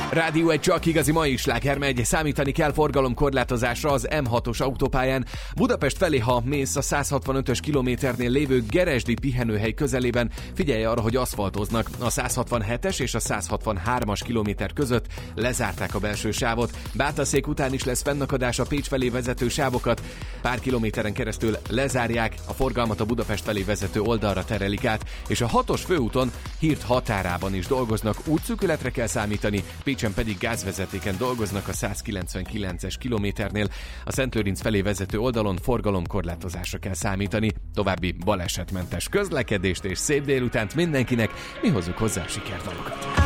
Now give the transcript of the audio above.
Rádió egy csak igazi mai sláger megy, számítani kell forgalomkorlátozásra az M6-os autópályán. Budapest felé, ha mész a 165-ös kilométernél lévő Geresdi pihenőhely közelében, figyelj arra, hogy aszfaltoznak. A 167-es és a 163-as kilométer között lezárták a belső sávot. Bátaszék után is lesz fennakadás, a Pécs felé vezető sávokat pár kilométeren keresztül lezárják, a forgalmat a Budapest felé vezető oldalra terelik át, és a 6-os főúton Hird határában is dolgoznak, útszűkületre kell számítani, Pécsen pedig gázvezetéken dolgoznak a 199-es kilométernél, a Szentlőrinc felé vezető oldalon forgalomkorlátozásra kell számítani. További balesetmentes közlekedést és szép délutánt mindenkinek, mi hozzuk hozzá a sikerdalokat.